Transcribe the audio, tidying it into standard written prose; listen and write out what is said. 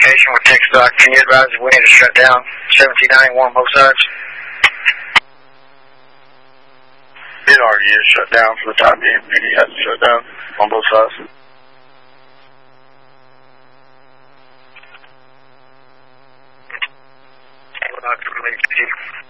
communication with TxDOT. Can you advise if we need to shut down 1791 both sides? It already is shut down for the time being. It has to shut down on both sides. Well, not to relate to you.